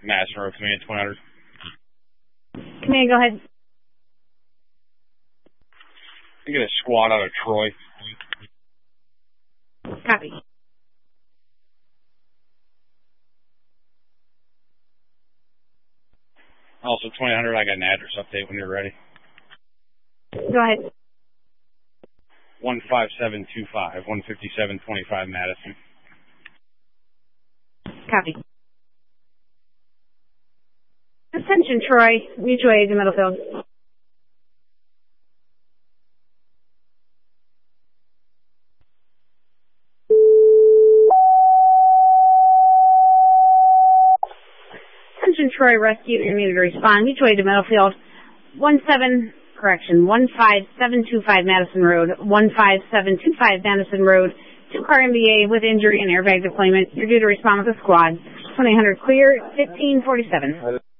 Madison Road, Command 200. Command, go ahead. You get a squad out of Troy. Copy. Also, 2000, I got an address update when you're ready. Go ahead. 15725, 15725 Madison. Copy. Attention, Troy. Mutual aid in Middlefield. Attention, Troy Rescue. You're needed to respond. Mutual aid to Middlefield. 15725 Madison Road. 15725 Madison Road. 2-car MBA with injury and airbag deployment. You're due to respond with a squad. 2000 clear, 1547.